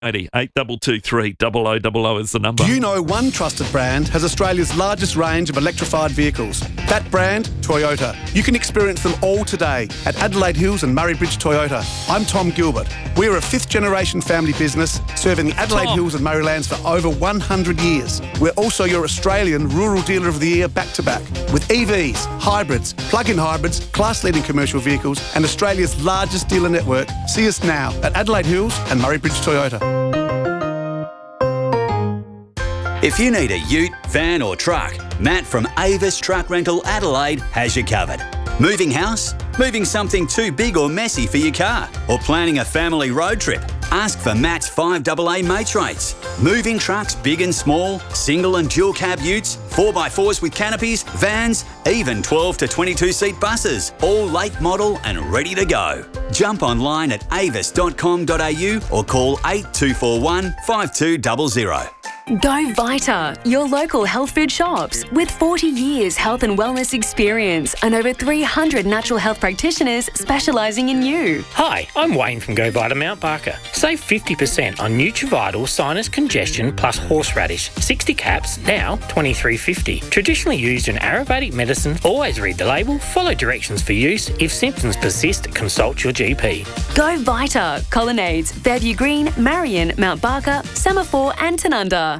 8223 0000 is the number. Do you know one trusted brand has Australia's largest range of electrified vehicles? That brand, Toyota. You can experience them all today at Adelaide Hills and Murray Bridge Toyota. I'm Tom Gilbert. We're a fifth-generation family business serving the Adelaide Hills and Murraylands for over 100 years. We're also your Australian Rural Dealer of the Year back-to-back with EVs, hybrids, plug-in hybrids, class-leading commercial vehicles and Australia's largest dealer network. See us now at Adelaide Hills and Murray Bridge Toyota. If you need a ute, van or truck, Matt from Avis Truck Rental Adelaide has you covered. Moving house? Moving something too big or messy for your car? Or planning a family road trip? Ask for Matt's 5AA mates rates. Moving trucks big and small, single and dual cab utes, 4x4s with canopies, vans, even 12 to 22 seat buses, all late model and ready to go. Jump online at avis.com.au or call 8241 5200. Go Vita, your local health food shops. With 40 years health and wellness experience and over 300 natural health practitioners specialising in you. Hi, I'm Wayne from Go Vita Mount Barker. Save 50% on Nutrivital Sinus Congestion plus Horseradish. 60 caps, now $23.50. Traditionally used in Ayurvedic medicine. Always read the label, follow directions for use. If symptoms persist, consult your GP. Go Vita, Colonnades, Fairview Green, Marion, Mount Barker, Semaphore and Tanunda.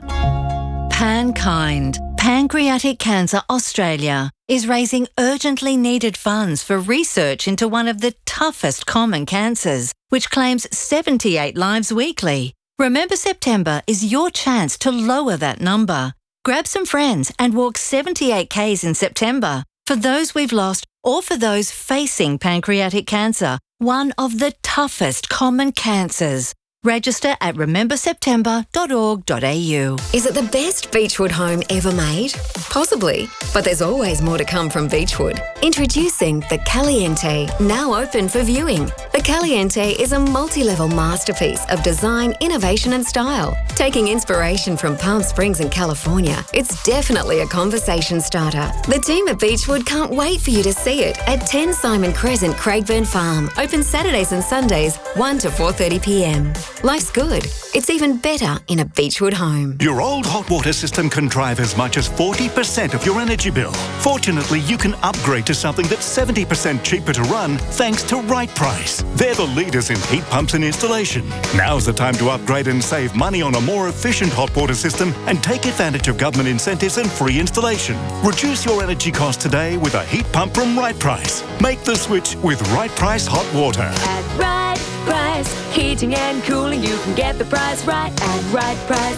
PanKind, Pancreatic Cancer Australia, is raising urgently needed funds for research into one of the toughest common cancers, which claims 78 lives weekly. Remember September is your chance to lower that number. Grab some friends and walk 78 Ks in September for those we've lost or for those facing pancreatic cancer, one of the toughest common cancers. Register at rememberseptember.org.au. Is it the best Beechwood home ever made? Possibly, but there's always more to come from Beechwood. Introducing the Caliente, now open for viewing. The Caliente is a multi-level masterpiece of design, innovation and style. Taking inspiration from Palm Springs in California, it's definitely a conversation starter. The team at Beechwood can't wait for you to see it at 10 Simon Crescent, Craigburn Farm. Open Saturdays and Sundays, 1 to 4:30pm. Life's good. It's even better in a Beechwood home. Your old hot water system can drive as much as 40% of your energy bill. Fortunately, you can upgrade to something that's 70% cheaper to run thanks to Right Price. They're the leaders in heat pumps and installation. Now's the time to upgrade and save money on a more efficient hot water system and take advantage of government incentives and free installation. Reduce your energy costs today with a heat pump from Right Price. Make the switch with Right Price Hot Water. At Right Price, heating and cooling, you can get the price right at Right Price.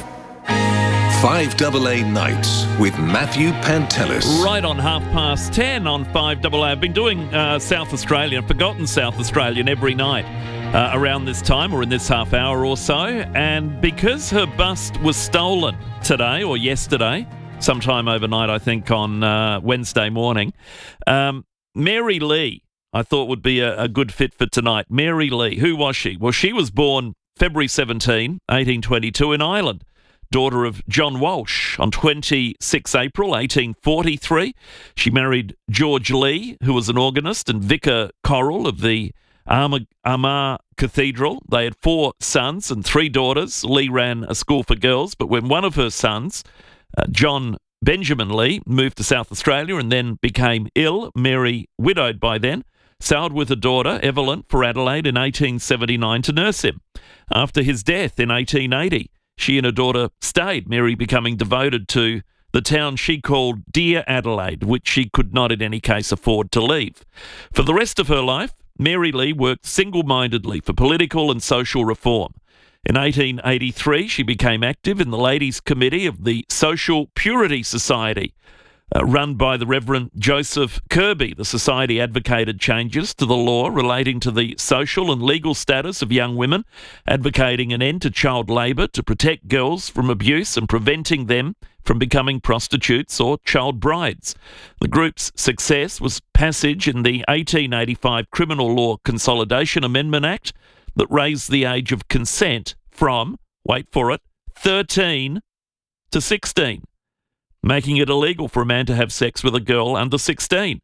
5AA Nights with Matthew Pantelis. Right on 10:30 on 5AA. I've been doing South Australian, forgotten South Australian every night around this time or in this half hour or so. And because her bust was stolen today or yesterday, sometime overnight, I think on Wednesday morning, Mary Lee, I thought would be a good fit for tonight. Mary Lee, who was she? Well, she was born February 17, 1822 in Ireland, daughter of John Walsh. On 26 April 1843, she married George Lee, who was an organist and vicar choral of the Armagh Cathedral. They had 4 sons and 3 daughters. Lee ran a school for girls, but when one of her sons, John Benjamin Lee, moved to South Australia and then became ill, Mary, widowed by then, sailed with a daughter, Evelyn, for Adelaide in 1879 to nurse him. After his death in 1880, she and her daughter stayed, Mary becoming devoted to the town she called Dear Adelaide, which she could not in any case afford to leave. For the rest of her life, Mary Lee worked single-mindedly for political and social reform. In 1883, she became active in the Ladies' Committee of the Social Purity Society, run by the Reverend Joseph Kirby. The society advocated changes to the law relating to the social and legal status of young women, advocating an end to child labour to protect girls from abuse and preventing them from becoming prostitutes or child brides. The group's success was passage in the 1885 Criminal Law Consolidation Amendment Act that raised the age of consent from, wait for it, 13 to 16. Making it illegal for a man to have sex with a girl under 16.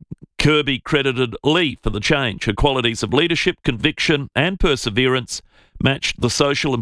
Kirby credited Lee for the change. Her qualities of leadership, conviction and perseverance matched the social and